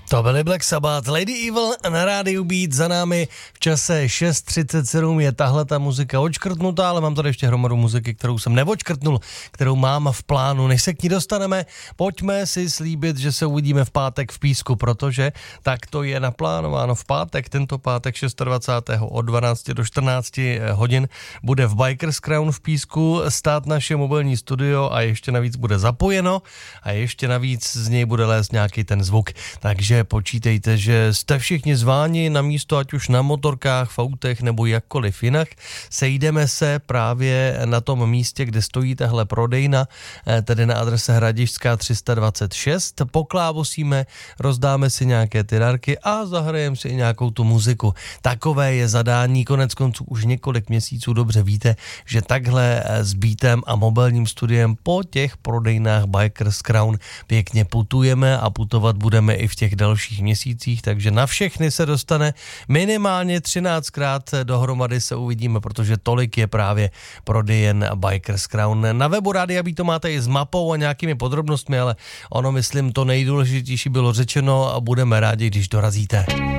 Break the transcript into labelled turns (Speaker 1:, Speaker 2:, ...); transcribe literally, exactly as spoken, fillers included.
Speaker 1: To byly Black Sabbath, Lady Evil na rádiu Beat, za námi v čase šest třicet sedm je tahle ta muzika odškrtnutá, ale mám tady ještě hromadu muziky, kterou jsem neodškrtnul, kterou mám v plánu. Než se k ní dostaneme, pojďme si slíbit, že se uvidíme v pátek v Písku, protože tak to je naplánováno v pátek, tento pátek dvacátého šestého od dvanácti do čtrnácti hodin bude v Bikers Crown v Písku stát naše mobilní studio a ještě navíc bude zapojeno a ještě navíc z něj bude lézt nějaký ten zvuk, takže počítejte, že jste všichni zváni na místo, ať už na motorkách, v autech nebo jakkoliv jinak. Sejdeme se právě na tom místě, kde stojí tahle prodejna, tedy na adrese Hradišťská tři sta dvacet šest. Poklávosíme, rozdáme si nějaké ty dárky a zahrajeme si i nějakou tu muziku. Takové je zadání, konec konců už několik měsíců dobře víte, že takhle s Beatem a mobilním studiem po těch prodejnách Bikers Crown pěkně putujeme a putovat budeme i v těch dalších měsících, takže na všechny se dostane minimálně třináctkrát dohromady se uvidíme, protože tolik je právě prodejen Bikers Crown. Na webu Rádia Beat to máte i s mapou a nějakými podrobnostmi, ale ono, myslím, to nejdůležitější bylo řečeno a budeme rádi, když dorazíte.